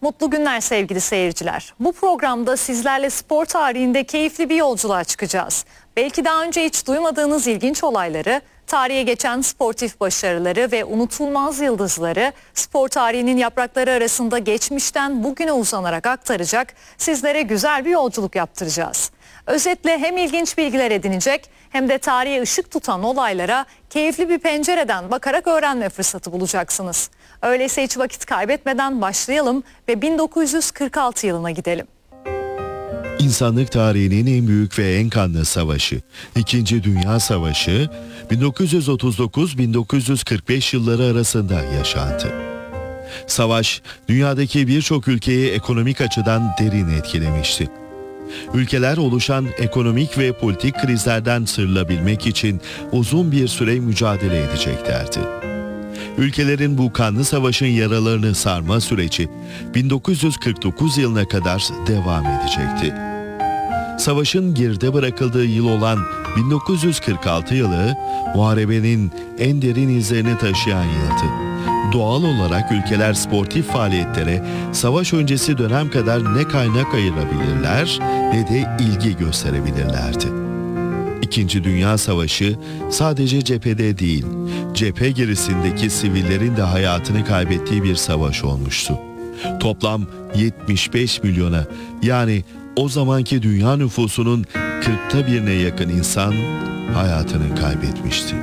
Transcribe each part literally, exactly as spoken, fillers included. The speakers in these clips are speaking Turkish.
Mutlu günler sevgili seyirciler. Bu programda sizlerle spor tarihinde keyifli bir yolculuğa çıkacağız. Belki daha önce hiç duymadığınız ilginç olayları, tarihe geçen sportif başarıları ve unutulmaz yıldızları spor tarihinin yaprakları arasında geçmişten bugüne uzanarak aktaracak, sizlere güzel bir yolculuk yaptıracağız. Özetle hem ilginç bilgiler edinecek hem de tarihe ışık tutan olaylara keyifli bir pencereden bakarak öğrenme fırsatı bulacaksınız. Öyleyse hiç vakit kaybetmeden başlayalım ve bin dokuz yüz kırk altı yılına gidelim. İnsanlık tarihinin en büyük ve en kanlı savaşı, İkinci Dünya Savaşı, bin dokuz yüz otuz dokuz - bin dokuz yüz kırk beş yılları arasında yaşandı. Savaş, dünyadaki birçok ülkeyi ekonomik açıdan derin etkilemişti. Ülkeler oluşan ekonomik ve politik krizlerden sıyrılabilmek için uzun bir süre mücadele edeceklerdi. Ülkelerin bu kanlı savaşın yaralarını sarma süreci bin dokuz yüz kırk dokuz yılına kadar devam edecekti. Savaşın geride bırakıldığı yıl olan bin dokuz yüz kırk altı yılı muharebenin en derin izlerini taşıyan yıldı. Doğal olarak ülkeler sportif faaliyetlere savaş öncesi dönem kadar ne kaynak ayırabilirler ne de ilgi gösterebilirlerdi. İkinci Dünya Savaşı sadece cephede değil, cephe gerisindeki sivillerin de hayatını kaybettiği bir savaş olmuştu. Toplam yetmiş beş milyona, yani o zamanki dünya nüfusunun kırkta birine yakın insan hayatını kaybetmişti.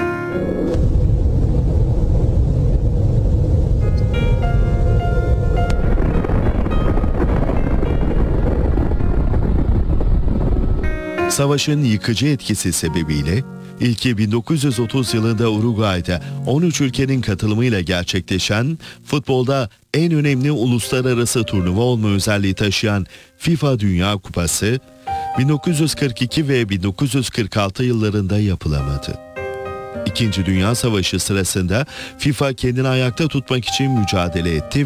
Savaşın yıkıcı etkisi sebebiyle ilki bin dokuz yüz otuz yılında Uruguay'da on üç ülkenin katılımıyla gerçekleşen, futbolda en önemli uluslararası turnuva olma özelliği taşıyan FIFA Dünya Kupası bin dokuz yüz kırk iki ve bin dokuz yüz kırk altı yıllarında yapılamadı. İkinci Dünya Savaşı sırasında FIFA kendini ayakta tutmak için mücadele etti